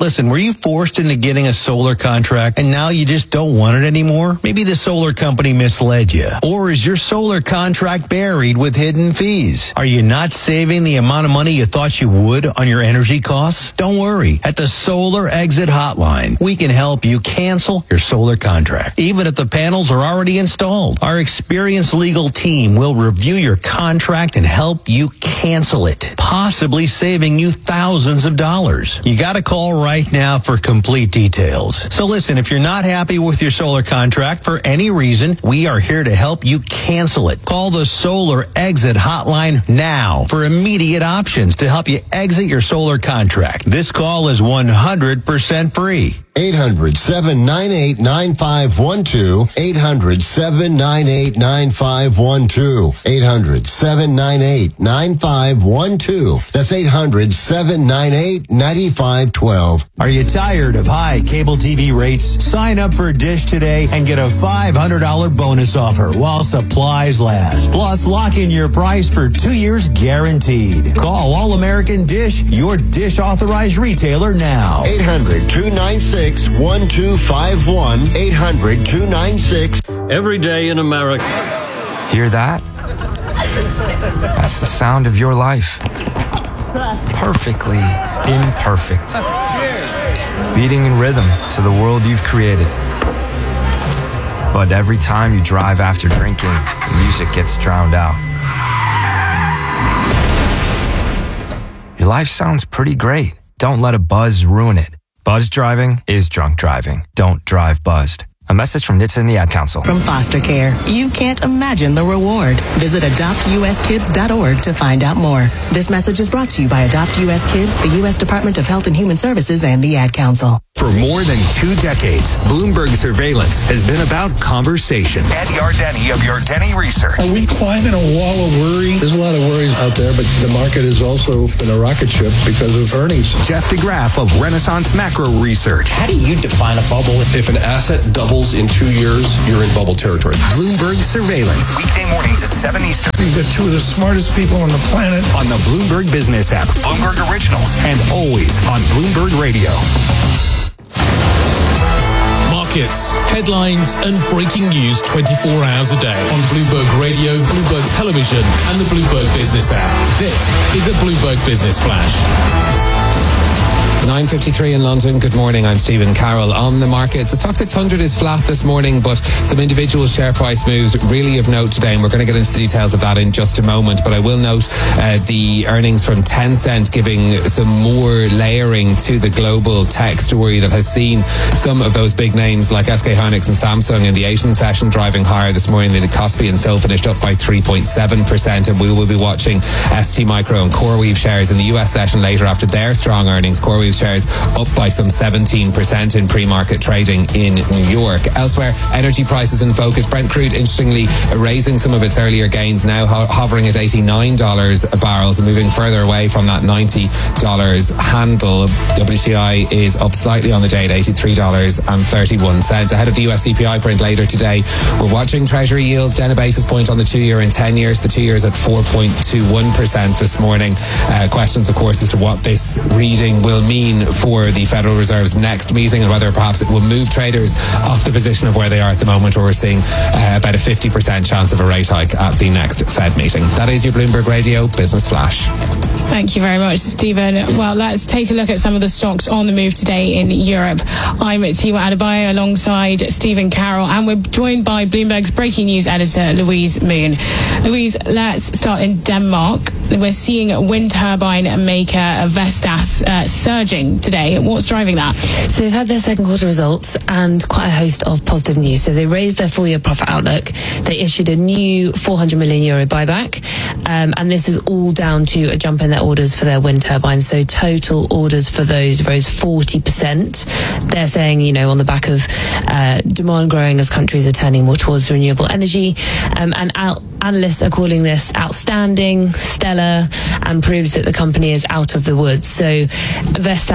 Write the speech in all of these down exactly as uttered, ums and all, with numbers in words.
Listen, were you forced into getting a solar contract and now you just don't want it anymore? Maybe the solar company misled you. Or is your solar contract buried with hidden fees? Are you not saving the amount of money you thought you would on your energy costs? Don't worry. At the Solar Exit Hotline, we can help you cancel your solar contract, even if the panels are already installed. Our experienced legal team will review your contract and help you cancel it, possibly saving you thousands of dollars. You got to call right right now for complete details. So listen, if you're not happy with your solar contract for any reason, we are here to help you cancel it. Call the Solar Exit Hotline now for immediate options to help you exit your solar contract. This call is one hundred percent free. eight hundred, seven nine eight, nine five one two. eight hundred, seven nine eight, nine five one two. eight hundred, seven nine eight, nine five one two. That's eight hundred, seven nine eight, nine five one two. Are you tired of high cable T V rates? Sign up for Dish today and get a five hundred dollars bonus offer while supplies last. Plus, lock in your price for two years guaranteed. Call All American Dish, your Dish authorized retailer now. eight hundred, two nine six, one two five one. eight hundred, two nine six. Every day in America. Hear that? That's the sound of your life. Perfectly imperfect. Beating in rhythm to the world you've created. But every time you drive after drinking, the music gets drowned out. Your life sounds pretty great. Don't let a buzz ruin it. Buzz driving is drunk driving. Don't drive buzzed. A message from N H T S A and the Ad Council. From foster care, you can't imagine the reward. Visit adopt u s kids dot org to find out more. This message is brought to you by Adopt U S Kids, the U S Department of Health and Human Services, and the Ad Council. For more than two decades, Bloomberg Surveillance has been about conversation. Ed Yardeni of Yardeni Research. Are we climbing a wall of worry? There's a lot of worries out there, but the market has also been a rocket ship because of earnings. Jeff DeGraff of Renaissance Macro Research. How do you define a bubble? If an asset doubles in two years, you're in bubble territory. Bloomberg Surveillance. Weekday mornings at seven Eastern. You've got two of the smartest people on the planet. On the Bloomberg Business app. Bloomberg Originals. And always on Bloomberg Radio. Markets, headlines, and breaking news twenty-four hours a day on Bloomberg Radio, Bloomberg Television, and the Bloomberg Business app. This is a Bloomberg Business Flash. nine fifty-three in London. Good morning. I'm Stephen Carroll. On the markets, the Stoxx six hundred is flat this morning, but some individual share price moves really of note today, and we're going to get into the details of that in just a moment. But I will note uh, the earnings from Tencent giving some more layering to the global tech story that has seen some of those big names like S K Hynix and Samsung in the Asian session driving higher this morning. The Kospi and still finished up by three point seven percent, and we will be watching S T Micro and CoreWeave shares in the U S session later after their strong earnings. CoreWeave shares up by some seventeen percent in pre-market trading in New York. Elsewhere, energy prices in focus. Brent crude, interestingly, raising some of its earlier gains, now ho- hovering at eighty-nine dollars a barrel, so moving further away from that ninety dollars handle. W T I is up slightly on the day at eighty-three dollars and thirty-one cents. Ahead of the U S C P I print later today, we're watching Treasury yields down a basis point on the two-year and ten years. The two-year's at four point two one percent this morning. Uh, questions, of course, as to what this reading will mean for the Federal Reserve's next meeting and whether perhaps it will move traders off the position of where they are at the moment, where we're seeing uh, about a fifty percent chance of a rate hike at the next Fed meeting. That is your Bloomberg Radio Business Flash. Thank you very much, Stephen. Well, let's take a look at some of the stocks on the move today in Europe. I'm Tima Adebayo alongside Stephen Carroll, and we're joined by Bloomberg's breaking news editor, Louise Moon. Louise, let's start in Denmark. We're seeing wind turbine maker Vestas uh, surging today. What's driving that? So they've had their second quarter results and quite a host of positive news. So they raised their full year profit outlook. They issued a new four hundred million euro buyback. Um, and this is all down to a jump in their orders for their wind turbines. So total orders for those rose forty percent. They're saying, you know, on the back of uh, demand growing as countries are turning more towards renewable energy. Um, and out, analysts are calling this outstanding, stellar, and proves that the company is out of the woods. So Vestas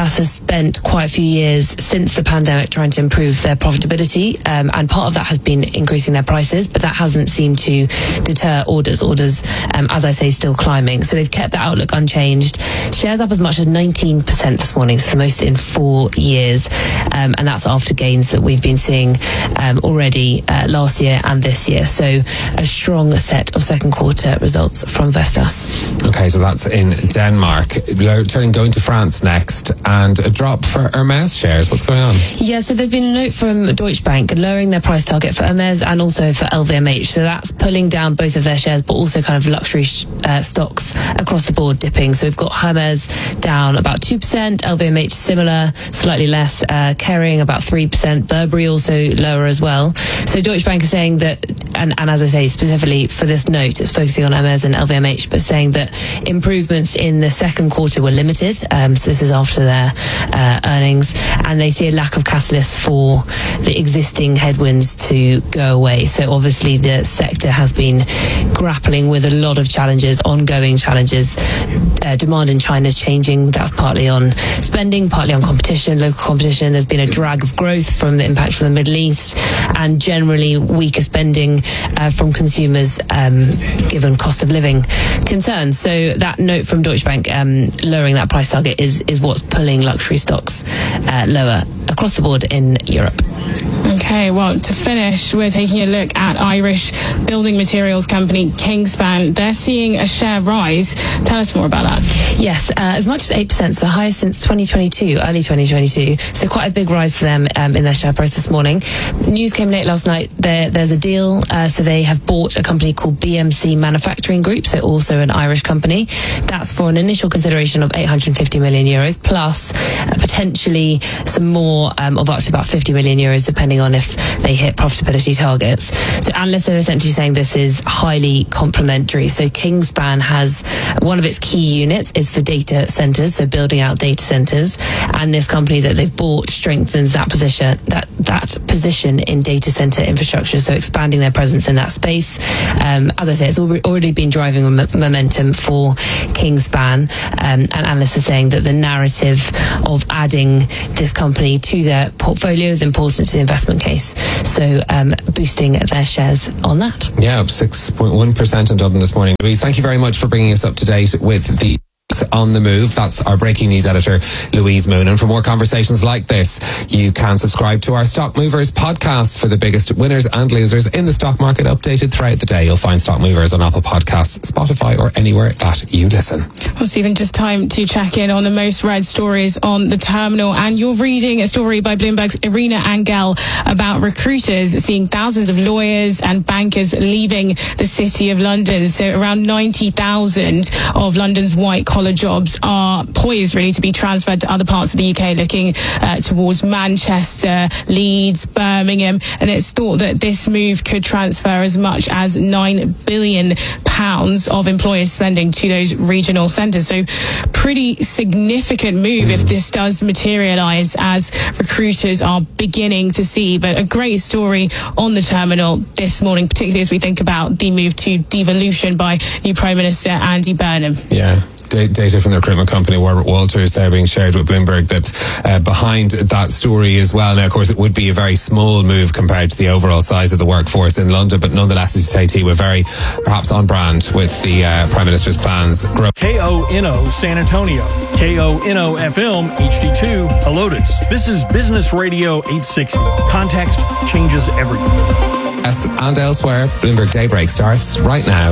Vestas has spent quite a few years since the pandemic trying to improve their profitability, um, and part of that has been increasing their prices, but that hasn't seemed to deter orders. Orders, um, as I say, still climbing. So they've kept that outlook unchanged. Shares up as much as nineteen percent this morning, so the most in four years, um, and that's after gains that we've been seeing um, already uh, last year and this year. So a strong set of second quarter results from Vestas. Okay, so that's in Denmark. Turning going to France next, and a drop for Hermes shares. What's going on? Yeah, so there's been a note from Deutsche Bank lowering their price target for Hermes and also for L V M H. So that's pulling down both of their shares, but also kind of luxury uh, stocks across the board dipping. So we've got Hermes down about two percent, L V M H similar, slightly less, uh, Kering about three percent, Burberry also lower as well. So Deutsche Bank is saying that, and, and as I say, specifically for this note, it's focusing on Hermes and L V M H, but saying that improvements in the second quarter were limited. Um, so this is after their uh, earnings, and they see a lack of catalysts for the existing headwinds to go away. So obviously the sector has been grappling with a lot of challenges, ongoing challenges. Uh, demand in China is changing. That's partly on spending, partly on competition, local competition. There's been a drag of growth from the impact from the Middle East, and generally weaker spending uh, from consumers um, given cost of living concerns. So that note from Deutsche Bank um, lowering that price target is, is what's pulling luxury stocks uh, lower across the board in Europe. Okay, well, to finish, we're taking a look at Irish building materials company Kingspan. They're seeing a share rise. Tell us more about that. Yes, uh, as much as eight percent, so the highest since twenty twenty-two, early twenty twenty-two. So quite a big rise for them um, in their share price this morning. News came late last night. There, there's a deal. Uh, so they have bought a company called B M C Manufacturing Group, so also an Irish company. That's for an initial consideration of eight hundred fifty million euros, plus uh, potentially some more um, of up to about fifty million euros, depending on if they hit profitability targets. So analysts are essentially saying this is highly complementary. So Kingspan has one of its key units is for data centers, so building out data centers, and this company that they've bought strengthens that position that that position in data center infrastructure, so expanding their presence in that space. Um, as I say, it's already been driving m- momentum for Kingspan, um, and analysts are saying that the narrative of adding this company to their portfolio is important to the investment case, so um, boosting their shares on that. Yeah, up six point one percent in Dublin this morning. Louise, thank you very much for bringing us up to date with the On the Move. That's our breaking news editor, Louise Moon. And for more conversations like this, you can subscribe to our Stock Movers podcast for the biggest winners and losers in the stock market, updated throughout the day. You'll find Stock Movers on Apple Podcasts, Spotify, or anywhere that you listen. Well, Stephen, just time to check in on the most read stories on the terminal. And you're reading a story by Bloomberg's Irina Angel about recruiters seeing thousands of lawyers and bankers leaving the City of London. So around ninety thousand of London's white collar jobs are poised really to be transferred to other parts of the U K, looking uh, towards Manchester, Leeds, Birmingham, and it's thought that this move could transfer as much as nine billion pounds of employers' spending to those regional centres. So pretty significant move if this does materialise, as recruiters are beginning to see. But a great story on the terminal this morning, particularly as we think about the move to devolution by new Prime Minister Andy Burnham. Yeah. Data from the recruitment company Warburg Walters there being shared with Bloomberg that uh, behind that story as well. Now, of course, it would be a very small move compared to the overall size of the workforce in London, but nonetheless, as you say, T, we're very perhaps on brand with the uh, Prime Minister's plans. K O N O San Antonio, K O N O F M H D two Helotes. This is Business Radio eight sixty. Context changes everything. Yes, and elsewhere, Bloomberg Daybreak starts right now.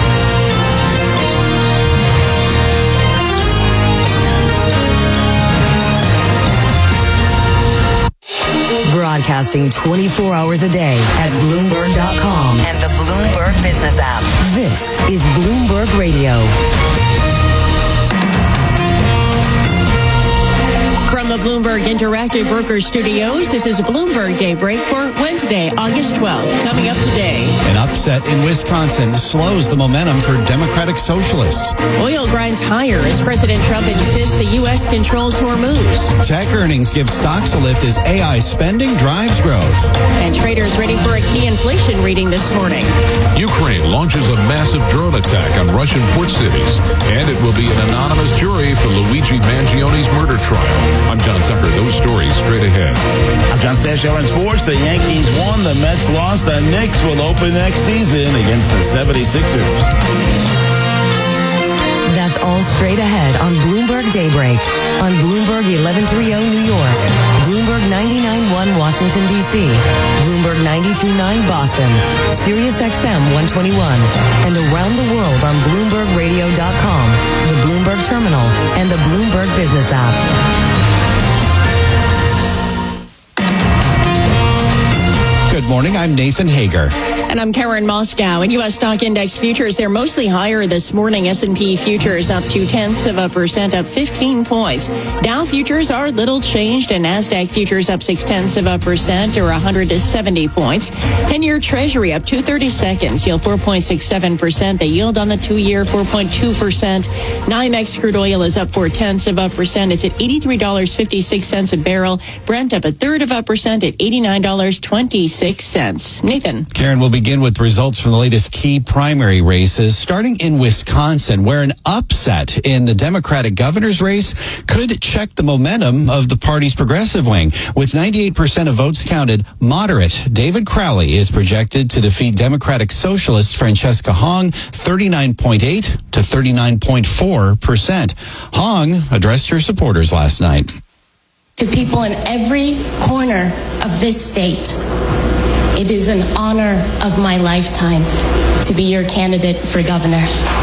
Broadcasting twenty-four hours a day at Bloomberg dot com and the Bloomberg Business app. This is Bloomberg Radio. From the Bloomberg Interactive Broker Studios, this is Bloomberg Daybreak for Wednesday, August twelfth. Coming up today. An upset in Wisconsin slows the momentum for Democratic Socialists. Oil grinds higher as President Trump insists the U S controls Hormuz. Tech earnings give stocks a lift as A I spending drives growth. And traders ready for a key inflation reading this morning. Ukraine launches a massive drone attack on Russian port cities, and it will be an anonymous jury for Luigi Mangioni's murder trial. I'm John Tucker. Those stories straight ahead. I'm John Stashow in sports. The Yankees won, the Mets lost. The Knicks will open next season against the seventy-sixers. That's all straight ahead on Bloomberg Daybreak on Bloomberg eleven thirty New York, Bloomberg ninety-nine point one Washington, D C, Bloomberg ninety-two point nine Boston, Sirius X M one twenty-one, and around the world on Bloomberg Radio dot com, the Bloomberg Terminal, and the Bloomberg Business app. Good morning, I'm Nathan Hager. And I'm Karen Moscow. In U S stock index futures, they're mostly higher this morning. S and P futures up two tenths of a percent, up fifteen points. Dow futures are little changed, and NASDAQ futures up six tenths of a percent, or one hundred seventy points. ten-year Treasury up two thirty-seconds, yield four point six seven percent. The yield on the two-year four point two percent. NYMEX crude oil is up four tenths of a percent. It's at eighty-three dollars and fifty-six cents a barrel. Brent up a third of a percent at eighty-nine dollars and twenty-six cents. Nathan. Karen will begin with results from the latest key primary races, starting in Wisconsin, where an upset in the Democratic governor's race could check the momentum of the party's progressive wing. With ninety-eight percent of votes counted, moderate David Crowley is projected to defeat Democratic Socialist Francesca Hong thirty-nine point eight to thirty-nine point four percent. Hong addressed her supporters last night. To people in every corner of this state, it is an honor of my lifetime to be your candidate for governor.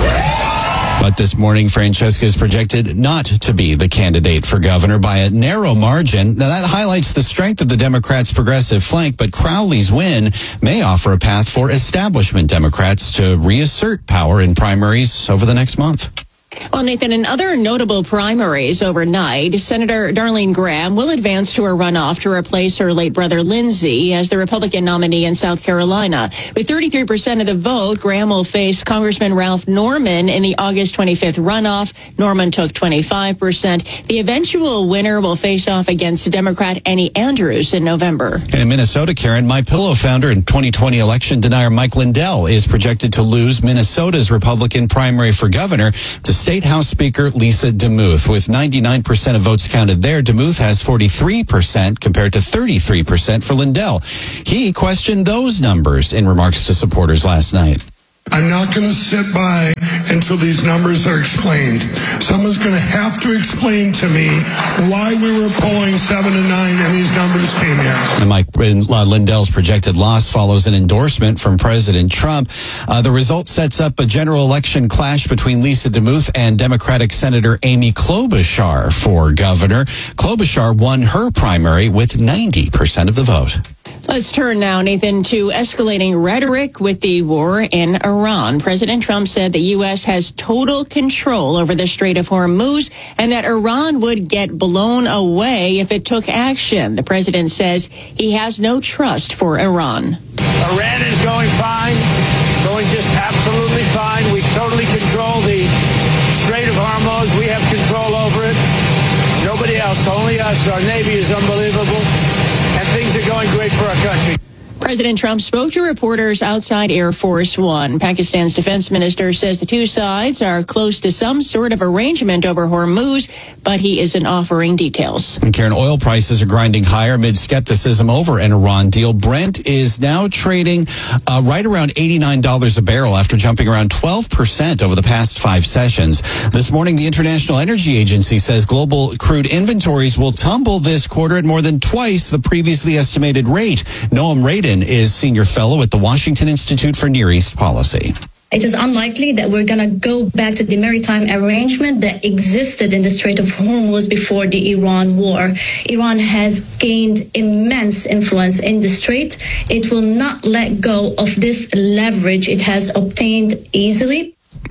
But this morning, Francesca is projected not to be the candidate for governor by a narrow margin. Now, that highlights the strength of the Democrats' progressive flank, but Crowley's win may offer a path for establishment Democrats to reassert power in primaries over the next month. Well, Nathan, in other notable primaries overnight, Senator Darlene Graham will advance to a runoff to replace her late brother Lindsey as the Republican nominee in South Carolina. With thirty-three percent of the vote, Graham will face Congressman Ralph Norman in the August twenty-fifth runoff. Norman took twenty-five percent. The eventual winner will face off against Democrat Annie Andrews in November. And in Minnesota, Karen, MyPillow founder and twenty twenty election denier Mike Lindell is projected to lose Minnesota's Republican primary for governor to State House Speaker Lisa DeMuth. With ninety-nine percent of votes counted there, DeMuth has forty-three percent compared to thirty-three percent for Lindell. He questioned those numbers in remarks to supporters last night. I'm not going to sit by until these numbers are explained. Someone's going to have to explain to me why we were polling seven to nine and these numbers came in. And Mike Lindell's projected loss follows an endorsement from President Trump. Uh, the result sets up a general election clash between Lisa DeMuth and Democratic Senator Amy Klobuchar for governor. Klobuchar won her primary with ninety percent of the vote. Let's turn now, Nathan, to escalating rhetoric with the war in Iran. President Trump said the U S has total control over the Strait of Hormuz and that Iran would get blown away if it took action. The president says he has no trust for Iran. Iran is going fine, going just absolutely fine. We totally control the Strait of Hormuz. We have control over it. Nobody else, only us. Our Navy is unbelievable. And things are going great for our country. President Trump spoke to reporters outside Air Force One. Pakistan's defense minister says the two sides are close to some sort of arrangement over Hormuz, but he isn't offering details. And Karen, oil prices are grinding higher amid skepticism over an Iran deal. Brent is now trading uh, right around eighty-nine dollars a barrel after jumping around twelve percent over the past five sessions. This morning, the International Energy Agency says global crude inventories will tumble this quarter at more than twice the previously estimated rate. Noam Radin is senior fellow at the Washington Institute for Near East Policy. It is unlikely that we're going to go back to the maritime arrangement that existed in the Strait of Hormuz before the Iran war. Iran has gained immense influence in the strait. It will not let go of this leverage it has obtained easily.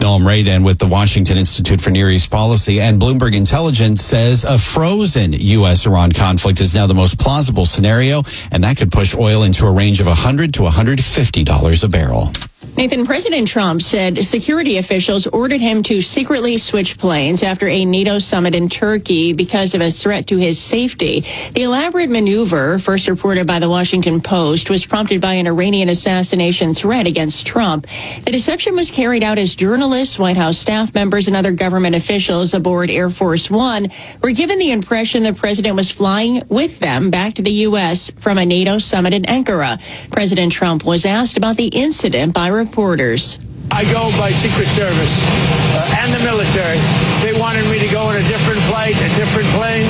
Noam Raydan with the Washington Institute for Near East Policy. And Bloomberg Intelligence says a frozen U S Iran conflict is now the most plausible scenario, and that could push oil into a range of one hundred to one hundred fifty dollars a barrel. Nathan, President Trump said security officials ordered him to secretly switch planes after a NATO summit in Turkey because of a threat to his safety. The elaborate maneuver, first reported by the Washington Post, was prompted by an Iranian assassination threat against Trump. The deception was carried out as journalists, White House staff members, and other government officials aboard Air Force One were given the impression the president was flying with them back to the U S from a NATO summit in Ankara. President Trump was asked about the incident by reporters. I go by Secret Service uh, and the military. They wanted me to go in a different flight, a different plane,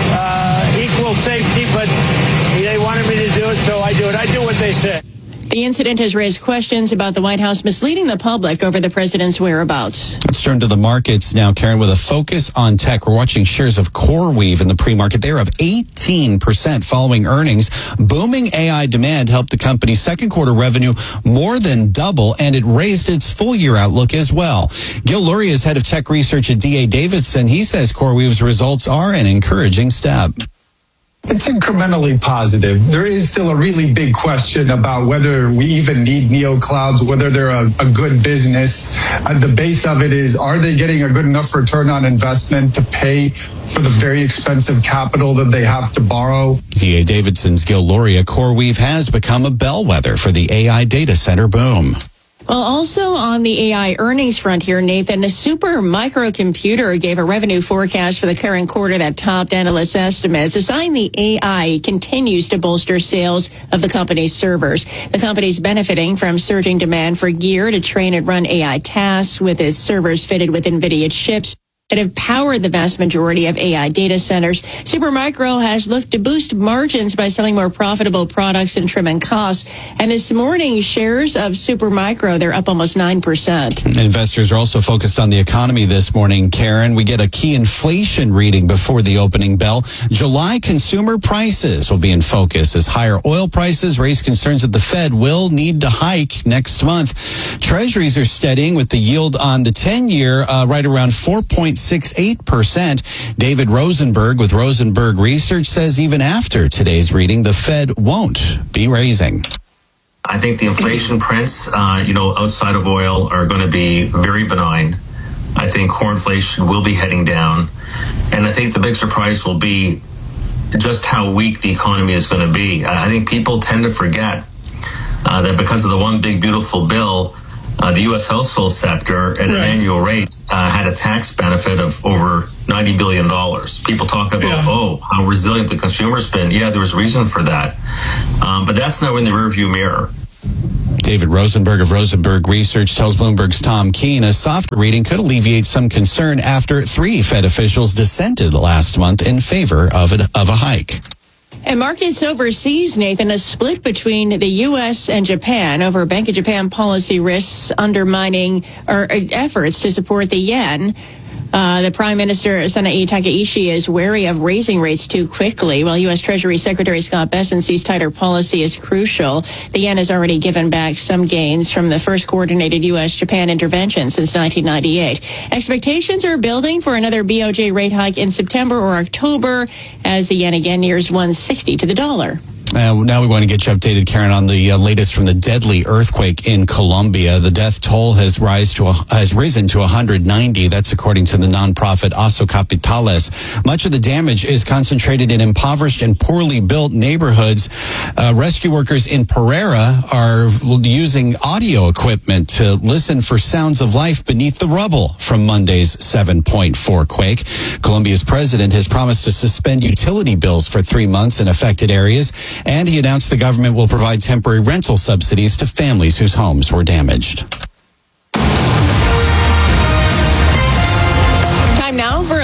uh, equal safety, but they wanted me to do it, so I do it. I do what they say. The incident has raised questions about the White House misleading the public over the president's whereabouts. Let's turn to the markets now, Karen, with a focus on tech. We're watching shares of CoreWeave in the pre-market. They're up eighteen percent following earnings. Booming A I demand helped the company's second quarter revenue more than double, and it raised its full-year outlook as well. Gil Luria is head of tech research at D A Davidson. He says CoreWeave's results are an encouraging step. It's incrementally positive. There is still a really big question about whether we even need neoclouds, whether they're a, a good business. Uh, the base of it is, are they getting a good enough return on investment to pay for the very expensive capital that they have to borrow? D A Davidson's Gil Luria. CoreWeave has become a bellwether for the A I data center boom. Well, also on the A I earnings front here, Nathan, a Super Microcomputer gave a revenue forecast for the current quarter that topped analyst estimates, a sign the A I continues to bolster sales of the company's servers. The company's benefiting from surging demand for gear to train and run A I tasks with its servers fitted with NVIDIA chips that have powered the vast majority of A I data centers. Supermicro has looked to boost margins by selling more profitable products and trimming costs. And this morning, shares of Supermicro, they're up almost nine percent. Investors are also focused on the economy this morning, Karen. We get a key inflation reading before the opening bell. July consumer prices will be in focus as higher oil prices raise concerns that the Fed will need to hike next month. Treasuries are steadying with the yield on the ten-year uh, right around four point six eight percent. David Rosenberg with Rosenberg Research says even after today's reading, the Fed won't be raising. I think the inflation prints, uh, you know, outside of oil are going to be very benign. I think core inflation will be heading down. And I think the big surprise will be just how weak the economy is going to be. I think people tend to forget uh, that because of the one big beautiful bill, Uh, the U S household sector at right. an annual rate uh, had a tax benefit of over ninety billion dollars. People talk about, yeah. oh, how resilient the consumer's been. Yeah, there was reason for that. Um, but that's now in the rearview mirror. David Rosenberg of Rosenberg Research tells Bloomberg's Tom Keene a softer reading could alleviate some concern after three Fed officials dissented last month in favor of a, of a hike. And markets overseas, Nathan, a split between the U S and Japan over Bank of Japan policy risks undermining or efforts to support the yen. Uh, the Prime Minister, Sanae Takaishi, is wary of raising rates too quickly, while U S Treasury Secretary Scott Bessent sees tighter policy as crucial. The yen has already given back some gains from the first coordinated U S Japan intervention since nineteen ninety-eight. Expectations are building for another B O J rate hike in September or October as the yen again nears one sixty to the dollar. Uh, now we want to get you updated, Karen, on the uh, latest from the deadly earthquake in Colombia. The death toll has rise to a, has risen to one hundred ninety. That's according to the nonprofit Oso Capitales. Much of the damage is concentrated in impoverished and poorly built neighborhoods. Uh, rescue workers in Pereira are using audio equipment to listen for sounds of life beneath the rubble from Monday's seven point four quake. Colombia's president has promised to suspend utility bills for three months in affected areas. And he announced the government will provide temporary rental subsidies to families whose homes were damaged. Time now for a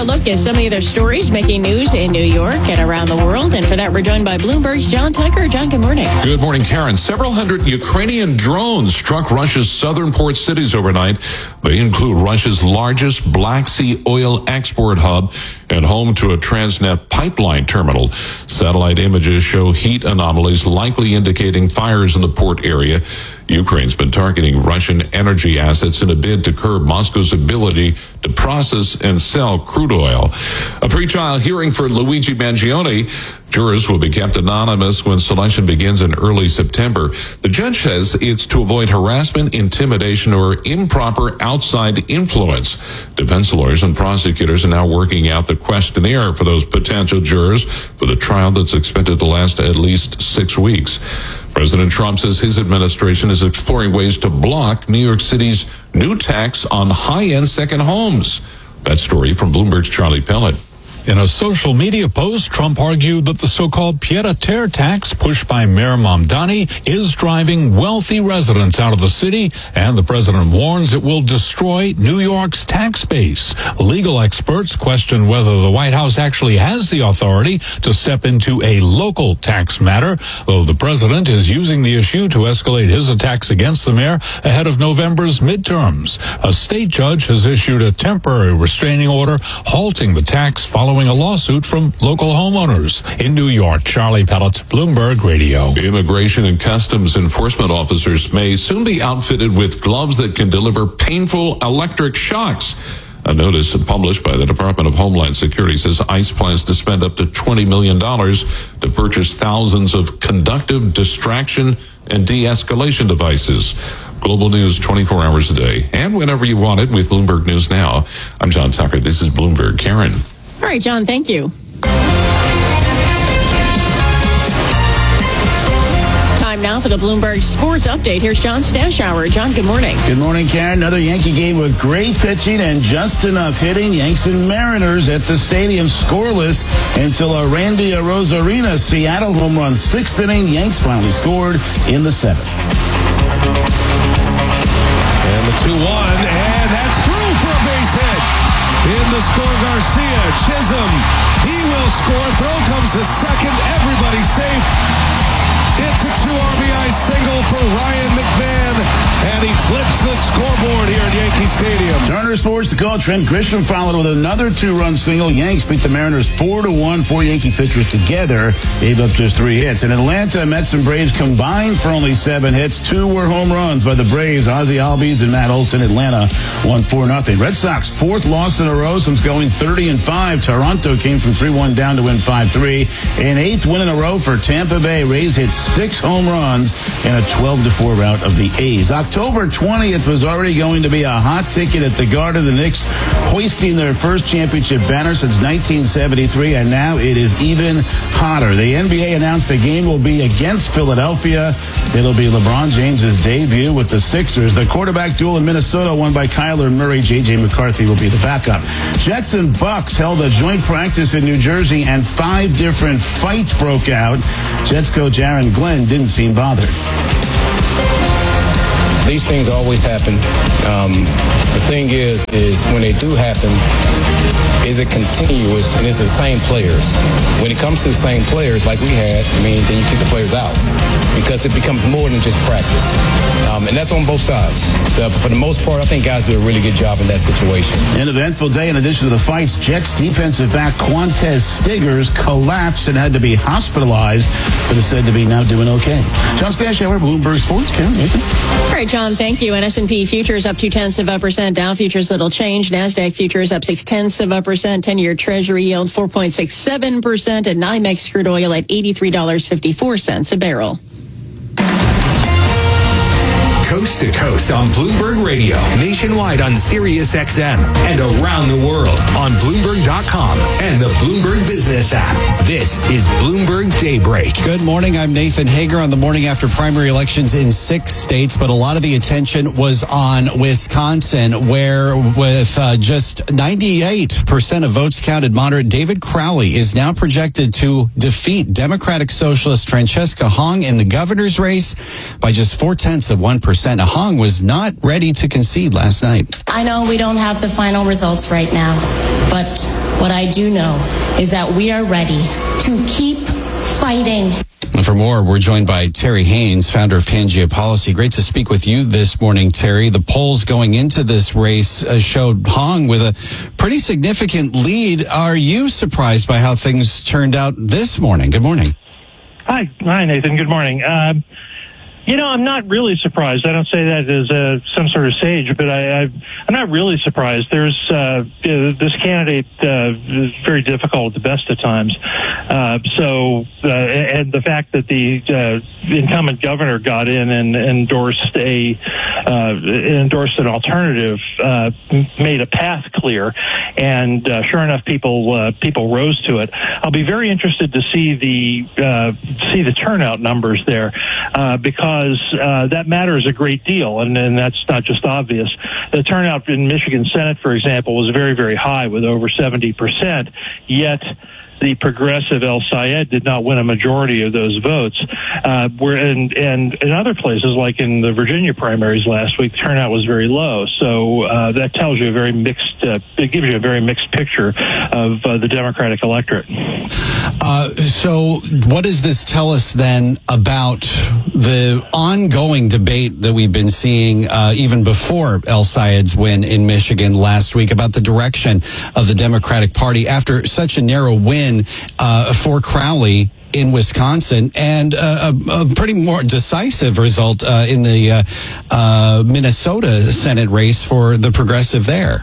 look at some of the other stories making news in New York and around the world. And for that, we're joined by Bloomberg's John Tucker. John, good morning. Good morning, Karen. Several hundred Ukrainian drones struck Russia's southern port cities overnight. They include Russia's largest Black Sea oil export hub and home to a Transneft pipeline terminal. Satellite images show heat anomalies likely indicating fires in the port area. Ukraine's been targeting Russian energy assets in a bid to curb Moscow's ability to process and sell crude oil. A pretrial hearing for Luigi Mangione. Jurors will be kept anonymous when selection begins in early September. The judge says it's to avoid harassment, intimidation, or improper outside influence. Defense lawyers and prosecutors are now working out the questionnaire for those potential jurors for the trial that's expected to last at least six weeks. President Trump says his administration is exploring ways to block New York City's new tax on high-end second homes. That story from Bloomberg's Charlie Pellet. In a social media post, Trump argued that the so-called pied-à-terre tax pushed by Mayor Mamdani is driving wealthy residents out of the city, and the president warns it will destroy New York's tax base. Legal experts question whether the White House actually has the authority to step into a local tax matter, though the president is using the issue to escalate his attacks against the mayor ahead of November's midterms. A state judge has issued a temporary restraining order halting the tax following a lawsuit from local homeowners. In New York, Charlie Pellet, Bloomberg Radio. Immigration and Customs Enforcement officers may soon be outfitted with gloves that can deliver painful electric shocks. A notice published by the Department of Homeland Security says ICE plans to spend up to twenty million dollars to purchase thousands of conductive distraction and de-escalation devices. Global news twenty-four hours a day and whenever you want it with Bloomberg News Now. I'm John Tucker. This is Bloomberg. Karen. All right, John, thank you. Time now for the Bloomberg Sports Update. Here's John Stashower. John, good morning. Good morning, Karen. Another Yankee game with great pitching and just enough hitting. Yanks and Mariners at the stadium scoreless until a Randy Arozarena Seattle home run. Sixth inning, Yanks finally scored in the seventh. And the two one, and that's through for a base hit. In the score, Garcia, Chisholm, he will score. Throw comes to second. Everybody's safe. It's a two R B I single for Ryan McMahon, and he flips the scoreboard here at Yankee Stadium. Turner Sports to call. Trent Grisham followed with another two-run single. Yanks beat the Mariners four to one. Four Yankee pitchers together gave up just three hits. In Atlanta, Mets and Braves combined for only seven hits. Two were home runs by the Braves. Ozzie Albies and Matt Olson. Atlanta won four nothing. Red Sox fourth loss in a row since going thirty and five. Toronto came from three one down to win five three. An eighth win in a row for Tampa Bay. Rays hit six home runs in a twelve to four rout of the A's. October twentieth was already going to be a hot ticket at the Garden. The Knicks hoisting their first championship banner since nineteen seventy-three, and now it is even hotter. The N B A announced the game will be against Philadelphia. It'll be LeBron James's debut with the Sixers. The quarterback duel in Minnesota won by Kyler Murray. J J McCarthy will be the backup. Jets and Bucks held a joint practice in New Jersey, and five different fights broke out. Jets coach Aaron Glenn didn't seem bothered. These things always happen. Um, the thing is, is when they do happen, is it continuous and is it the same players? When it comes to the same players like we had, I mean, then you keep the players out because it becomes more than just practice. Um, and that's on both sides. Uh, but for the most part, I think guys do a really good job in that situation. An eventful day in addition to the fights. Jets defensive back Quantez Stiggers collapsed and had to be hospitalized, but is said to be now doing okay. John Stashower, Bloomberg Sports. Karen, Nathan. All right, John, thank you. And S and P futures up two tenths of a percent. Dow futures little change. NASDAQ futures up six tenths of a percent. ten-year Treasury yield four point six seven percent. And NYMEX crude oil at eighty-three dollars and fifty-four cents a barrel. Coast to coast on Bloomberg Radio, nationwide on Sirius X M, and around the world on Bloomberg dot com and the Bloomberg Business app. This is Bloomberg Daybreak. Good morning. I'm Nathan Hager on the morning after primary elections in six states, but a lot of the attention was on Wisconsin, where with uh, just ninety-eight percent of votes counted, moderate David Crowley is now projected to defeat Democratic Socialist Francesca Hong in the governor's race by just four tenths of one percent. percent. Hong was not ready to concede last night. I know we don't have the final results right now, but what I do know is that we are ready to keep fighting. And for more, we're joined by Terry Haynes, founder of Pangea Policy. Great to speak with you this morning, Terry. The polls going into this race uh, showed Hong with a pretty significant lead. Are you surprised by how things turned out this morning? Good morning. Hi. Hi, Nathan. Good morning. Um, You know, I'm not really surprised. I don't say that as uh, some sort of sage, but I, I, I'm not really surprised. There's uh, this candidate uh, is very difficult at the best of times. Uh, so, uh, and the fact that the uh, incumbent governor got in and endorsed a uh, endorsed an alternative uh, made a path clear, and uh, sure enough, people uh, people rose to it. I'll be very interested to see the uh, see the turnout numbers there uh, because. Uh, that matters a great deal, and, and that's not just obvious. The turnout in Michigan Senate, for example, was very, very high with over seventy percent, yet the progressive El Sayed did not win a majority of those votes. Uh, where and, and in other places, like in the Virginia primaries last week, the turnout was very low. So uh, that tells you a very mixed, uh, it gives you a very mixed picture of uh, the Democratic electorate. Uh, so what does this tell us then about the ongoing debate that we've been seeing uh, even before El Sayed's win in Michigan last week about the direction of the Democratic Party after such a narrow win uh, for Crowley in Wisconsin and uh, a, a pretty more decisive result uh, in the uh, uh, Minnesota Senate race for the progressive there?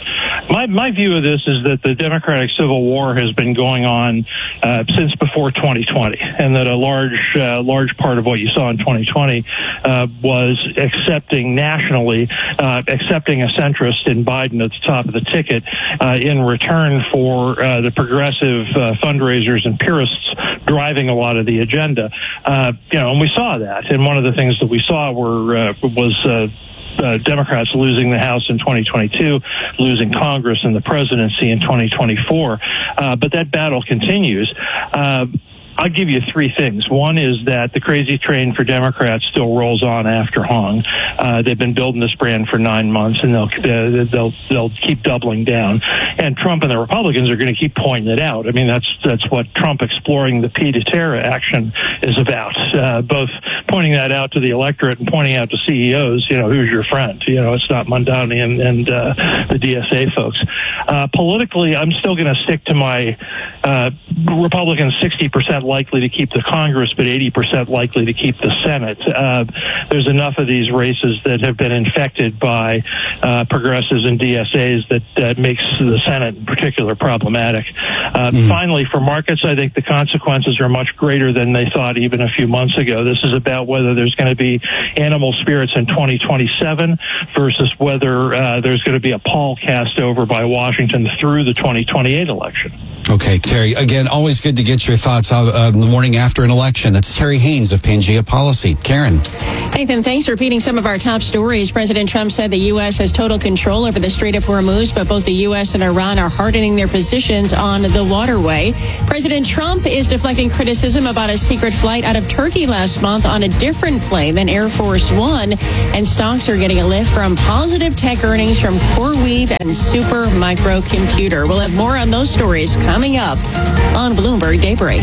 My my view of this is that the Democratic Civil War has been going on uh, since before twenty twenty, and that a large uh, large part of what you saw in twenty twenty uh, was accepting nationally, uh, accepting a centrist in Biden at the top of the ticket uh, in return for uh, the progressive uh, fundraisers and purists driving a lot of the agenda. Uh, you know, and we saw that. And one of the things that we saw were uh, was. Uh, Uh, Democrats losing the House in twenty twenty-two, losing Congress and the presidency in twenty twenty-four. Uh, but that battle continues. Uh, I'll give you three things. One is that the crazy train for Democrats still rolls on after Hong. Uh, they've been building this brand for nine months, and they'll uh, they'll they'll keep doubling down. And Trump and the Republicans are going to keep pointing it out. I mean, that's that's what Trump exploring the P to Terra action is about. Uh, both pointing that out to the electorate and pointing out to C E Os. You know, who's your friend? You know, it's not Mondani and, and uh, the D S A folks. Uh, politically, I'm still going to stick to my uh, Republicans sixty percent likely to keep the Congress, but eighty percent likely to keep the Senate. Uh, there's enough of these races that have been infected by uh, progressives and D S As that uh, makes the Senate in particular problematic. Uh, mm. Finally, for markets, I think the consequences are much greater than they thought even a few months ago. This is about whether there's going to be animal spirits in twenty twenty-seven versus whether uh, there's going to be a pall cast over by Washington through the twenty twenty-eight election. Okay, Terry, again, always good to get your thoughts uh, uh, the morning after an election. That's Terry Haynes of Pangea Policy. Karen. Nathan, thanks for repeating some of our top stories. President Trump said the U S has total control over the Strait of Hormuz, but both the U S and Iran are hardening their positions on the waterway. President Trump is deflecting criticism about a secret flight out of Turkey last month on a different plane than Air Force One, and stocks are getting a lift from positive tech earnings from CoreWeave and Super Microcomputer. We'll have more on those stories coming up on Bloomberg Daybreak.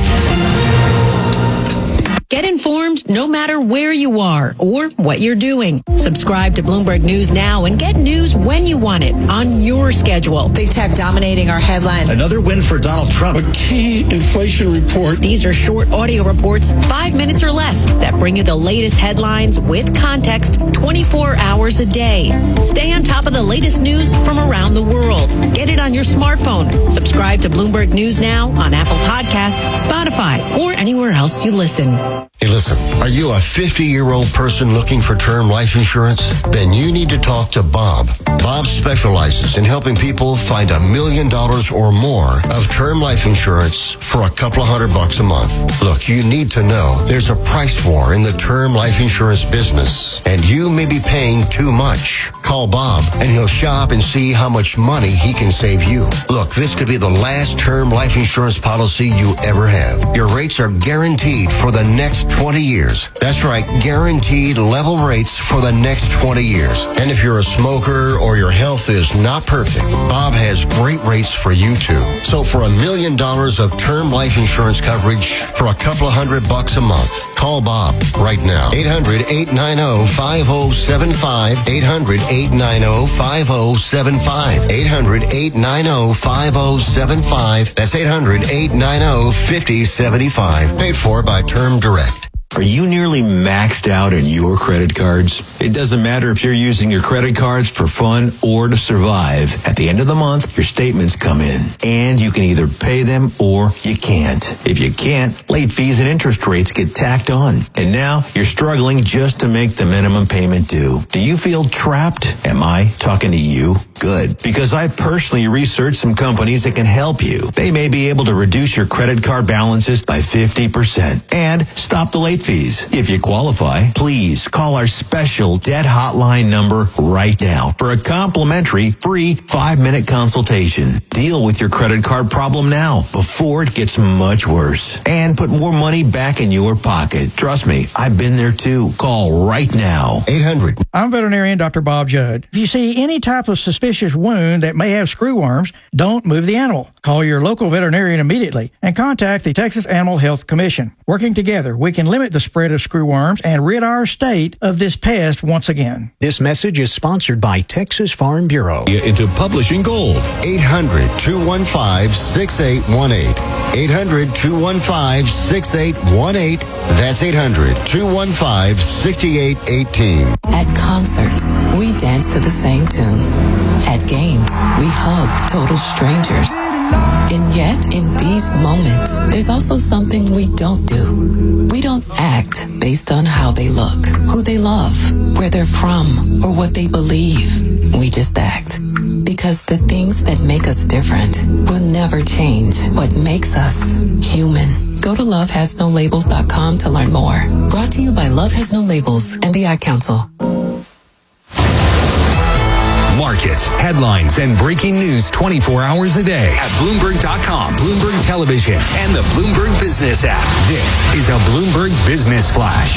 Get informed no matter where you are or what you're doing. Subscribe to Bloomberg News now and get news when you want it on your schedule. Big tech dominating our headlines. Another win for Donald Trump. A key inflation report. These are short audio reports, five minutes or less, that bring you the latest headlines with context twenty-four hours a day. Stay on top of the latest news from around the world. Get it on your smartphone. Subscribe to Bloomberg News now on Apple Podcasts, Spotify, or anywhere else you listen. Hey, listen, are you a fifty-year-old person looking for term life insurance? Then you need to talk to Bob. Bob specializes in helping people find a million dollars or more of term life insurance for a couple of hundred bucks a month. Look, you need to know there's a price war in the term life insurance business, and you may be paying too much. Call Bob, and he'll shop and see how much money he can save you. Look, this could be the last term life insurance policy you ever have. Your rates are guaranteed for the next next twenty years. That's right, guaranteed level rates for the next twenty years. And if you're a smoker or your health is not perfect, Bob has great rates for you too. So for a million dollars of term life insurance coverage for a couple of hundred bucks a month, call Bob right now. eight hundred, eight nine zero, five zero seven five. eight hundred, eight nine zero, five zero seven five. eight hundred, eight nine zero, five zero seven five. That's eight hundred, eight nine zero, five zero seven five. Paid for by Term Direct. Are you nearly maxed out on your credit cards? It doesn't matter if you're using your credit cards for fun or to survive. At the end of the month, your statements come in, and you can either pay them or you can't. If you can't, late fees and interest rates get tacked on. And now you're struggling just to make the minimum payment due. Do you feel trapped? Am I talking to you? Good. Because I personally researched some companies that can help you. They may be able to reduce your credit card balances by fifty percent and stop the late fees. If you qualify, please call our special debt hotline number right now for a complimentary free five-minute consultation. Deal with your credit card problem now before it gets much worse and put more money back in your pocket. Trust me, I've been there too. Call right now. eight hundred. I'm veterinarian Doctor Bob Judd. If you see any type of suspicious wound that may have screwworms, don't move the animal. Call your local veterinarian immediately and contact the Texas Animal Health Commission. Working together, we can limit the spread of screwworms and rid our state of this pest once again. This message is sponsored by Texas Farm Bureau. Into publishing gold. eight hundred, two one five, six eight one eight. eight hundred, two one five, six eight one eight. That's eight hundred, two one five, six eight one eight. At concerts, we dance to the same tune. At games, we hug total strangers. And yet, in these moments, there's also something we don't do. We don't act based on how they look, who they love, where they're from, or what they believe. We just act. Because the things that make us different will never change what makes us human. Go to love has no labels dot com to learn more. Brought to you by Love Has No Labels and the Ad Council. Markets, headlines, and breaking news twenty-four hours a day at Bloomberg dot com, Bloomberg Television, and the Bloomberg Business app. This is a Bloomberg Business Flash.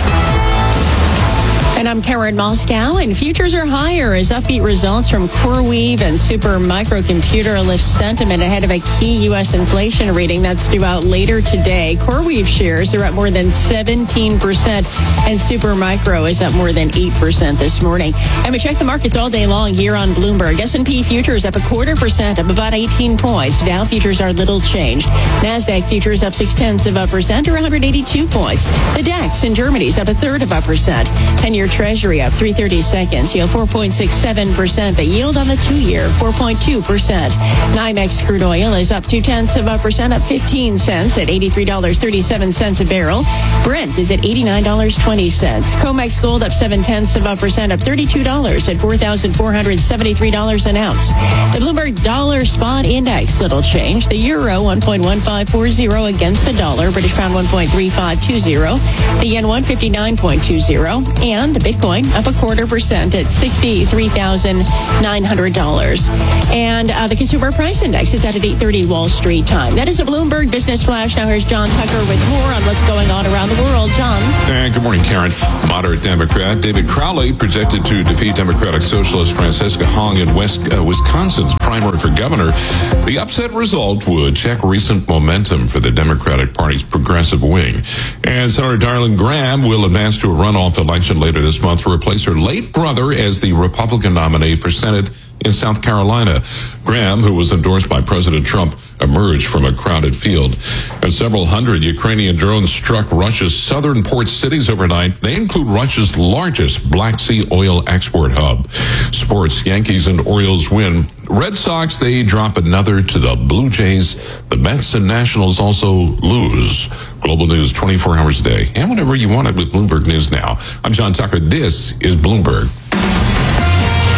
And I'm Karen Moscow, and futures are higher as upbeat results from CoreWeave and Super Microcomputer lift sentiment ahead of a key U S inflation reading that's due out later today. CoreWeave shares are up more than seventeen percent, and Super Micro is up more than eight percent this morning. And we check the markets all day long here on Bloomberg. S and P futures up a quarter percent, up about eighteen points. Dow futures are little changed. NASDAQ futures up six-tenths of a percent, or one hundred eighty-two points. The DAX in Germany's up a third of a percent. ten-year Treasury up three thirty-seconds, yield four point six seven percent. The yield on the two-year, four point two percent. NYMEX crude oil is up two-tenths of a percent, up fifteen cents at eighty-three dollars and thirty-seven cents a barrel. Brent is at eighty-nine dollars and twenty cents. COMEX gold up seven-tenths of a percent, up thirty-two dollars at four thousand four hundred seventy-three dollars an ounce. The Bloomberg Dollar Spot Index, little change. The euro, one point one five four zero against the dollar. British pound, one point three five two zero. The yen, one fifty-nine point two zero. And Bitcoin up a quarter percent at sixty-three thousand nine hundred dollars. And uh, the Consumer Price Index is at eight thirty Wall Street time. That is a Bloomberg Business Flash. Now here's John Tucker with more on what's going on around the world. John. And good morning, Karen. Moderate Democrat David Crowley projected to defeat Democratic Socialist Francisca Hong in West uh, Wisconsin's primary for governor. The upset result would check recent momentum for the Democratic Party's progressive wing. And Senator Darlene Graham will advance to a runoff election later this month to replace her late brother as the Republican nominee for Senate in South Carolina. Graham, who was endorsed by President Trump, emerged from a crowded field. And several hundred Ukrainian drones struck Russia's southern port cities overnight. They include Russia's largest Black Sea oil export hub. Sports, Yankees and Orioles win. Red Sox, they drop another to the Blue Jays. The Mets and Nationals also lose. Global news twenty-four hours a day. And whenever you want it with Bloomberg News Now. I'm John Tucker. This is Bloomberg.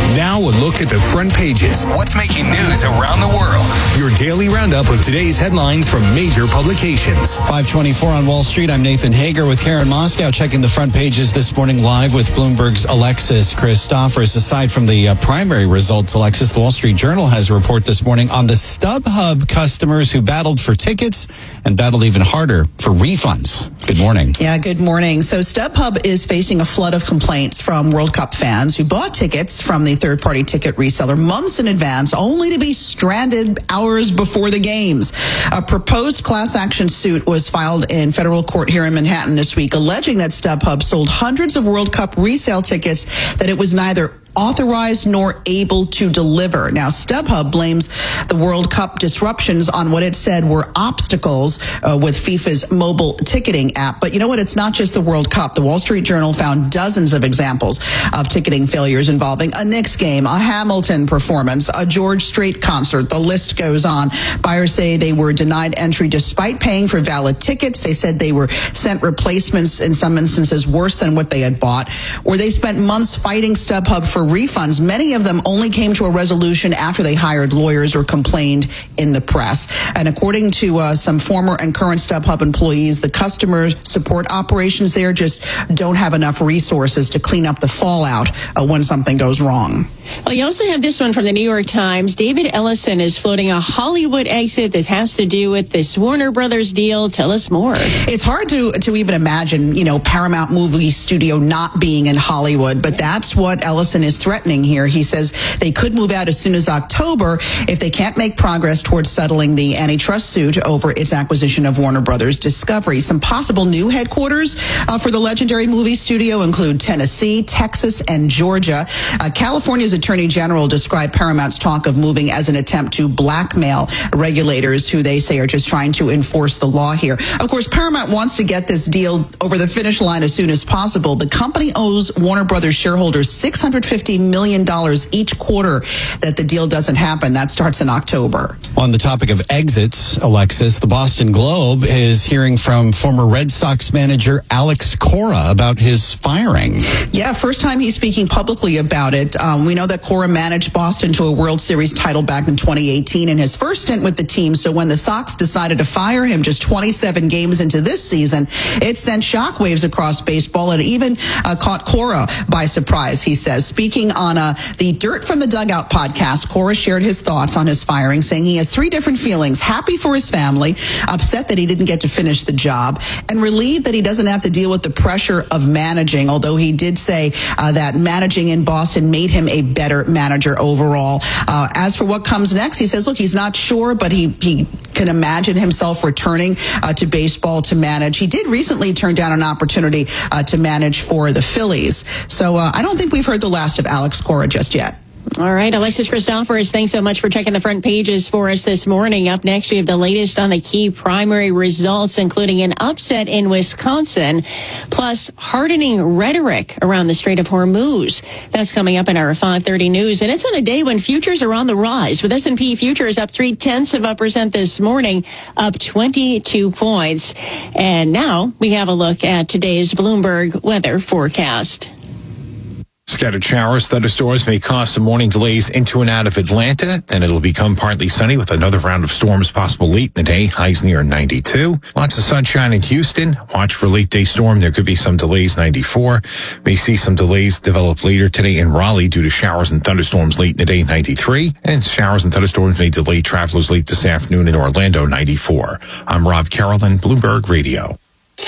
Now a look at the front pages. What's making news around the world? Your daily roundup of today's headlines from major publications. five twenty-four on Wall Street. I'm Nathan Hager with Karen Moscow checking the front pages this morning live with Bloomberg's Alexis Christophorous. Aside from the uh, primary results, Alexis, the Wall Street Journal has a report this morning on the StubHub customers who battled for tickets and battled even harder for refunds. Good morning. Yeah, good morning. So StubHub is facing a flood of complaints from World Cup fans who bought tickets from the third-party ticket reseller months in advance, only to be stranded hours before the games. A proposed class action suit was filed in federal court here in Manhattan this week, alleging that StubHub sold hundreds of World Cup resale tickets that it was neither authorized nor able to deliver. Now, StubHub blames the World Cup disruptions on what it said were obstacles uh, with FIFA's mobile ticketing app. But you know what? It's not just the World Cup. The Wall Street Journal found dozens of examples of ticketing failures involving a Knicks game, a Hamilton performance, a George Strait concert. The list goes on. Buyers say they were denied entry despite paying for valid tickets. They said they were sent replacements, in some instances worse than what they had bought, or they spent months fighting StubHub for refunds. Many of them only came to a resolution after they hired lawyers or complained in the press. And according to uh, some former and current StubHub employees, the customer support operations there just don't have enough resources to clean up the fallout uh, when something goes wrong. Well, you also have this one from the New York Times. David Ellison is floating a Hollywood exit that has to do with this Warner Brothers deal. Tell us more. It's hard to to even imagine, you know, Paramount Movie Studio not being in Hollywood, but that's what Ellison is threatening here. He says they could move out as soon as October if they can't make progress towards settling the antitrust suit over its acquisition of Warner Brothers Discovery. Some possible new headquarters uh, for the legendary movie studio include Tennessee, Texas, and Georgia. Uh, California's Attorney General described Paramount's talk of moving as an attempt to blackmail regulators who they say are just trying to enforce the law here. Of course, Paramount wants to get this deal over the finish line as soon as possible. The company owes Warner Brothers shareholders six hundred fifty million dollars each quarter that the deal doesn't happen. That starts in October. On the topic of exits, Alexis, the Boston Globe is hearing from former Red Sox manager Alex Cora about his firing. Yeah, first time he's speaking publicly about it. Um, we know that Cora managed Boston to a World Series title back in twenty eighteen in his first stint with the team. So when the Sox decided to fire him just twenty-seven games into this season, it sent shockwaves across baseball and even uh, caught Cora by surprise, he says. Speaking on uh, the Dirt from the Dugout podcast, Cora shared his thoughts on his firing, saying he has three different feelings: happy for his family, upset that he didn't get to finish the job, and relieved that he doesn't have to deal with the pressure of managing, although he did say uh, that managing in Boston made him a better manager overall. Uh, as for what comes next, he says, look, he's not sure, but he, he can imagine himself returning uh, to baseball to manage. He did recently turn down an opportunity uh, to manage for the Phillies. So uh, I don't think we've heard the last of Alex Cora just yet. All right, Alexis Christophorous, thanks so much for checking the front pages for us this morning. Up next, we have the latest on the key primary results, including an upset in Wisconsin, plus hardening rhetoric around the Strait of Hormuz. That's coming up in our five thirty news, and it's on a day when futures are on the rise, with S and P futures up three-tenths of a percent this morning, up twenty-two points. And now we have a look at today's Bloomberg weather forecast. Scattered showers, thunderstorms may cause some morning delays into and out of Atlanta. Then it'll become partly sunny with another round of storms possible late in the day. Highs near ninety-two. Lots of sunshine in Houston. Watch for late day storm. There could be some delays, ninety-four. May see some delays develop later today in Raleigh due to showers and thunderstorms late in the day, ninety-three. And showers and thunderstorms may delay travelers late this afternoon in Orlando, ninety-four. I'm Rob Carolyn, Bloomberg Radio.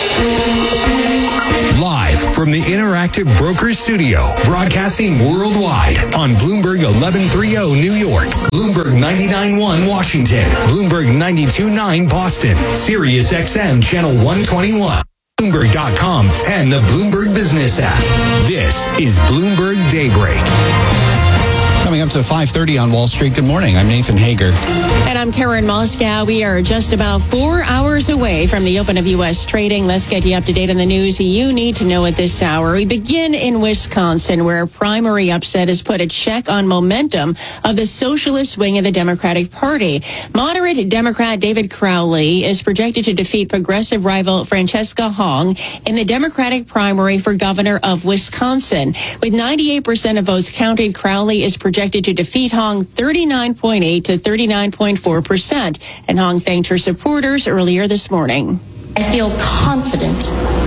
Live from the Interactive Brokers Studio, broadcasting worldwide on Bloomberg eleven thirty New York, Bloomberg ninety-nine point one Washington, Bloomberg ninety-two point nine Boston, Sirius X M Channel one twenty-one, Bloomberg dot com, and the Bloomberg Business app. This is Bloomberg Daybreak. Coming up to five thirty on Wall Street. Good morning. I'm Nathan Hager. And I'm Karen Moscow. We are just about four hours away from the open of U S trading. Let's get you up to date on the news you need to know at this hour. We begin in Wisconsin, where a primary upset has put a check on momentum of the socialist wing of the Democratic Party. Moderate Democrat David Crowley is projected to defeat progressive rival Francesca Hong in the Democratic primary for governor of Wisconsin. With ninety-eight percent of votes counted, Crowley is projected to defeat Hong thirty-nine point eight to thirty-nine point four percent. And Hong thanked her supporters earlier this morning. I feel confident,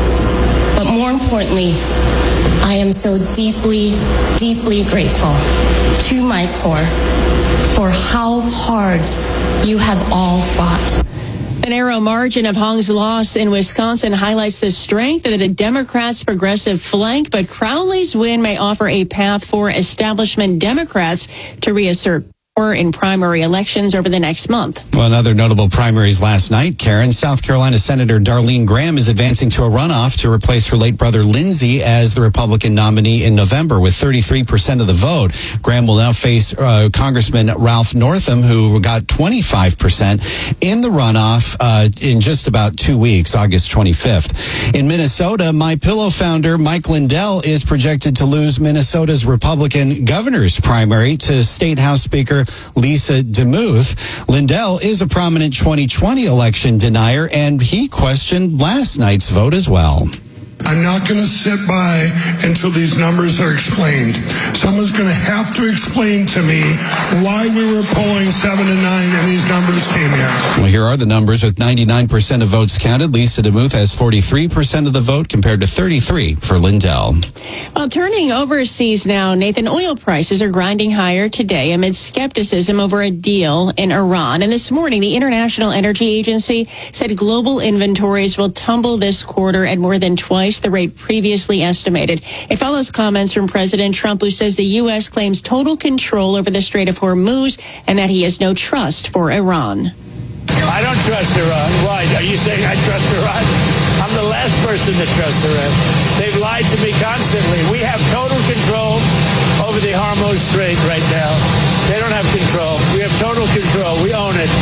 but more importantly, I am so deeply, deeply grateful to my core for how hard you have all fought. The narrow margin of Hong's loss in Wisconsin highlights the strength of the Democrats' progressive flank, but Crowley's win may offer a path for establishment Democrats to reassert power in primary elections over the next month. Well, another notable primaries last night, Karen. South Carolina Senator Darlene Graham is advancing to a runoff to replace her late brother Lindsey as the Republican nominee in November with thirty-three percent of the vote. Graham will now face uh, Congressman Ralph Northam, who got twenty-five percent in the runoff uh, in just about two weeks, August twenty-fifth. In Minnesota, MyPillow founder Mike Lindell is projected to lose Minnesota's Republican governor's primary to State House Speaker Lisa DeMuth. Lindell is a prominent twenty twenty election denier, and he questioned last night's vote as well. I'm not going to sit by until these numbers are explained. Someone's going to have to explain to me why we were polling seven to nine and these numbers came in. Well, here are the numbers. With ninety-nine percent of votes counted, Lisa DeMuth has forty-three percent of the vote compared to thirty-three for Lindell. Well, turning overseas now, Nathan, oil prices are grinding higher today amid skepticism over a deal in Iran. And this morning, the International Energy Agency said global inventories will tumble this quarter at more than twice the rate previously estimated. It follows comments from President Trump, who says the U S claims total control over the Strait of Hormuz and that he has no trust for Iran. I don't trust Iran. Why? Are you saying I trust Iran? I'm the last person to trust Iran. They've lied to me constantly. We have total control over the Hormuz Strait right now. They don't have control. We have total control. We own it.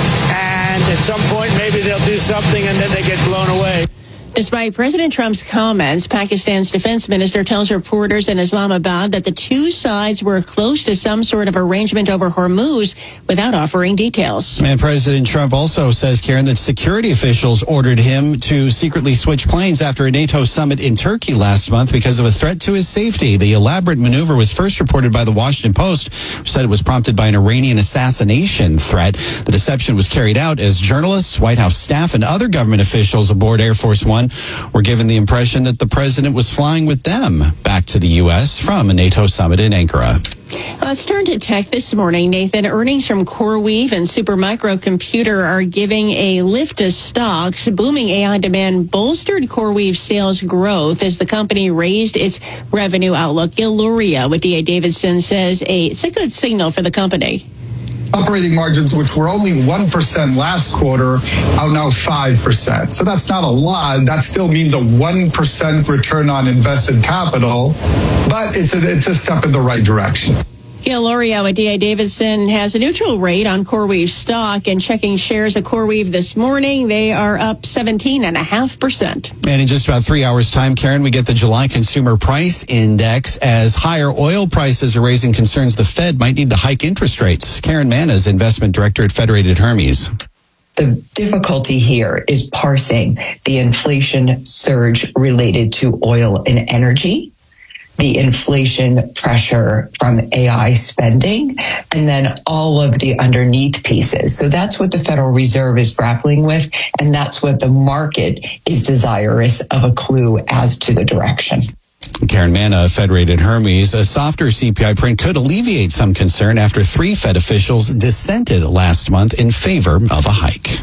And at some point, maybe they'll do something and then they get blown away. Despite President Trump's comments, Pakistan's defense minister tells reporters in Islamabad that the two sides were close to some sort of arrangement over Hormuz without offering details. And President Trump also says, Karen, that security officials ordered him to secretly switch planes after a NATO summit in Turkey last month because of a threat to his safety. The elaborate maneuver was first reported by the Washington Post, which said it was prompted by an Iranian assassination threat. The deception was carried out as journalists, White House staff, and other government officials aboard Air Force One were given the impression that the president was flying with them back to the U S from a NATO summit in Ankara. Let's turn to tech this morning, Nathan. Earnings from CoreWeave and Supermicro Computer are giving a lift to stocks. Booming A I demand bolstered CoreWeave sales growth as the company raised its revenue outlook. Gil Luria with D A Davidson says a, it's a good signal for the company. Operating margins, which were only one percent last quarter, are now five percent. So that's not a lot. That still means a one percent return on invested capital, but it's a, it's a step in the right direction. Gil Luria at D A Davidson has a neutral rate on CoreWeave stock, and checking shares of CoreWeave this morning, they are up seventeen point five percent. And in just about three hours' time, Karen, we get the July Consumer Price Index as higher oil prices are raising concerns the Fed might need to hike interest rates. Karen Mann is investment director at Federated Hermes. The difficulty here is parsing the inflation surge related to oil and energy, the inflation pressure from A I spending, and then all of the underneath pieces. So that's what the Federal Reserve is grappling with, and that's what the market is desirous of a clue as to the direction. Karen Manna, Federated Hermes. A softer C P I print could alleviate some concern after three Fed officials dissented last month in favor of a hike.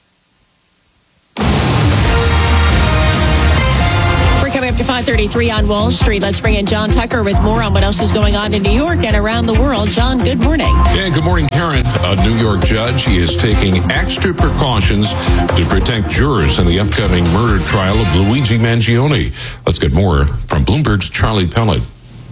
Coming up to five thirty-three on Wall Street, let's bring in John Tucker with more on what else is going on in New York and around the world. John, good morning. Yeah, good morning, Karen. A New York judge, he is taking extra precautions to protect jurors in the upcoming murder trial of Luigi Mangione. Let's get more from Bloomberg's Charlie Pellet.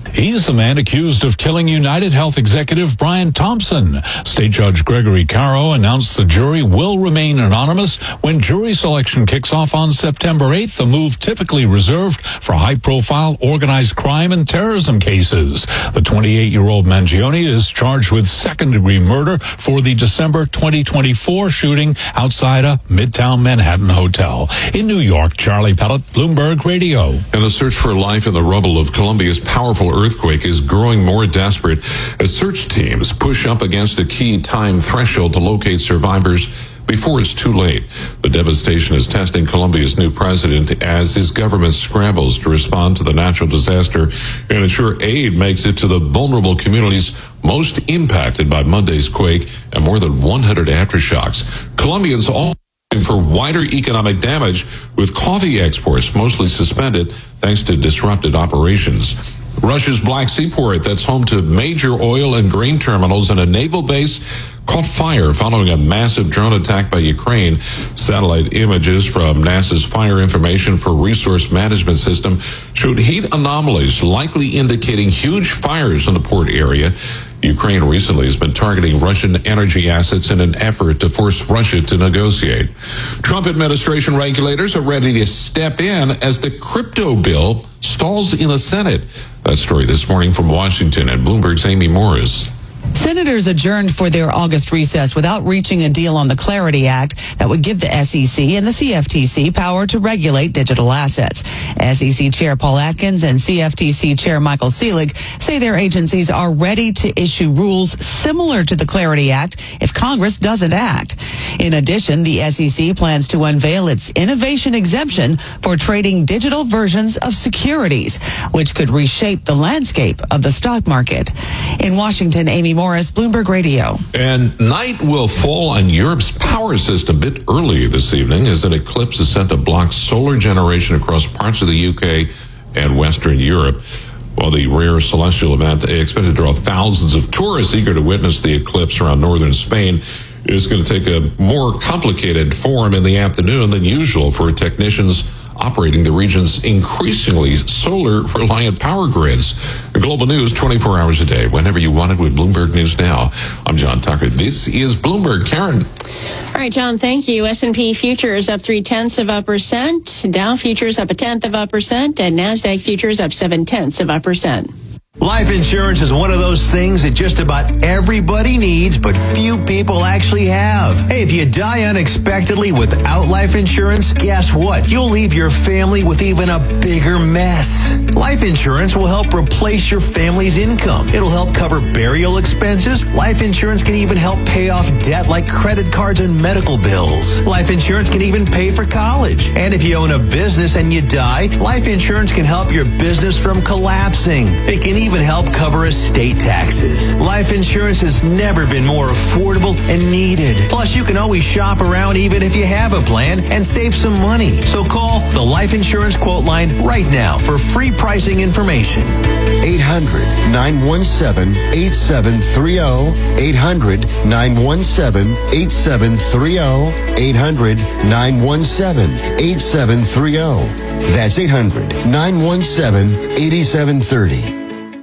He's the man accused of killing United Health executive Brian Thompson. State Judge Gregory Caro announced the jury will remain anonymous when jury selection kicks off on September eighth, a move typically reserved for high-profile organized crime and terrorism cases. The twenty-eight-year-old Mangione is charged with second-degree murder for the December twenty twenty-four shooting outside a Midtown Manhattan hotel. In New York, Charlie Pellet, Bloomberg Radio. And the search for life in the rubble of Colombia's powerful earthquake is growing more desperate as search teams push up against a key time threshold to locate survivors before it's too late. The devastation is testing Colombia's new president as his government scrambles to respond to the natural disaster and ensure aid makes it to the vulnerable communities most impacted by Monday's quake and more than one hundred aftershocks. Colombians all for wider economic damage, with coffee exports mostly suspended thanks to disrupted operations. Russia's Black Sea port, that's home to major oil and grain terminals and a naval base, caught fire following a massive drone attack by Ukraine. Satellite images from NASA's Fire Information for Resource Management System showed heat anomalies likely indicating huge fires in the port area. Ukraine recently has been targeting Russian energy assets in an effort to force Russia to negotiate. Trump administration regulators are ready to step in as the crypto bill stalls in the Senate. That story this morning from Washington and Bloomberg's Amy Morris. Senators adjourned for their August recess without reaching a deal on the Clarity Act that would give the S E C and the C F T C power to regulate digital assets. S E C Chair Paul Atkins and C F T C Chair Michael Selig say their agencies are ready to issue rules similar to the Clarity Act if Congress doesn't act. In addition, the S E C plans to unveil its innovation exemption for trading digital versions of securities, which could reshape the landscape of the stock market. In Washington, Amy Morris, Bloomberg Radio. And night will fall on Europe's power system a bit early this evening as an eclipse is set to block solar generation across parts of the U K and Western Europe. While the rare celestial event expected to draw thousands of tourists eager to witness the eclipse around northern Spain, is going to take a more complicated form in the afternoon than usual for technicians operating the region's increasingly solar-reliant power grids. The Global News twenty-four hours a day, whenever you want it with Bloomberg News Now. I'm John Tucker. This is Bloomberg. Karen. All right, John, thank you. S and P futures up three-tenths of a percent. Dow futures up a tenth of a percent. And NASDAQ futures up seven-tenths of a percent. Life insurance is one of those things that just about everybody needs, but few people actually have. Hey, if you die unexpectedly without life insurance, guess what? You'll leave your family with even a bigger mess. Life insurance will help replace your family's income. It'll help cover burial expenses. Life insurance can even help pay off debt like credit cards and medical bills. Life insurance can even pay for college. And if you own a business and you die, life insurance can help your business from collapsing. It can even even help cover estate taxes. Life insurance has never been more affordable and needed. Plus, you can always shop around even if you have a plan and save some money. So call the Life Insurance Quote Line right now for free pricing information. eight hundred, nine one seven, eight seven three zero. eight hundred, nine one seven, eight seven three zero. eight hundred, nine one seven, eight seven three zero. That's eight hundred, nine one seven, eight seven three zero.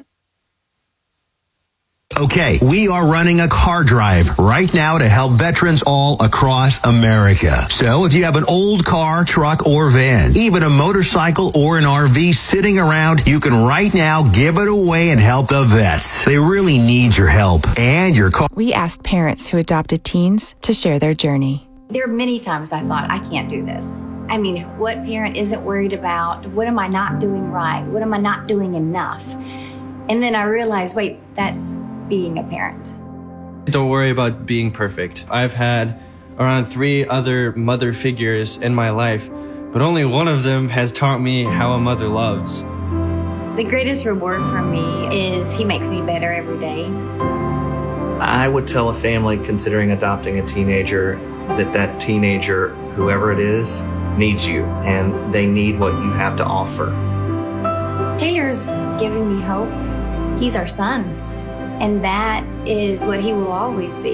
Okay, we are running a car drive right now to help veterans all across America. So if you have an old car, truck, or van, even a motorcycle or an R V sitting around, you can right now give it away and help the vets. They really need your help and your car. We asked parents who adopted teens to share their journey. There are many times I thought, I can't do this. I mean, what parent isn't worried about, what am I not doing right? What am I not doing enough? And then I realized, wait, that's being a parent. Don't worry about being perfect. I've had around three other mother figures in my life, but only one of them has taught me how a mother loves. The greatest reward for me is he makes me better every day. I would tell a family considering adopting a teenager that that teenager, whoever it is, needs you, and they need what you have to offer. Taylor's giving me hope. He's our son. And that is what he will always be.